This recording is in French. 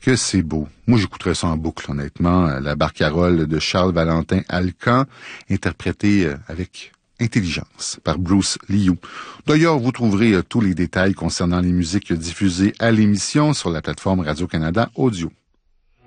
Que c'est beau. Moi, j'écouterais ça en boucle, honnêtement. La barcarolle de Charles-Valentin Alcan, interprétée avec intelligence par Bruce Liu. D'ailleurs, vous trouverez tous les détails concernant les musiques diffusées à l'émission sur la plateforme Radio-Canada Audio.